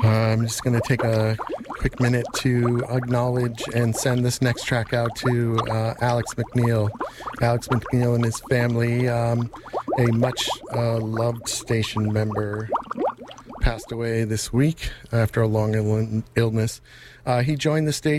I'm just going to take a quick minute to acknowledge and send this next track out to Alex McNeil. Alex McNeil and his family, a much loved station member, passed away this week after a long illness. He joined the station